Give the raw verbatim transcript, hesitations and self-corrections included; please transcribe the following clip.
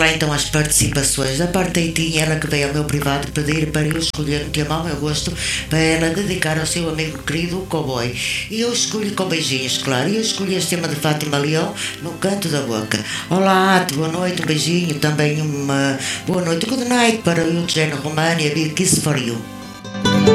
lá então às participações. Da parte da Itinha, ela que veio ao meu privado pedir para eu escolher um tema ao meu gosto para ela dedicar ao seu amigo querido, o cowboy. E eu escolhi com beijinhos, claro. E eu escolhi este tema de Fátima Leão, No Canto da Boca. Olá, boa noite, um beijinho. Também uma boa noite, good night para o Eugênio Romani, a Big Kiss for You.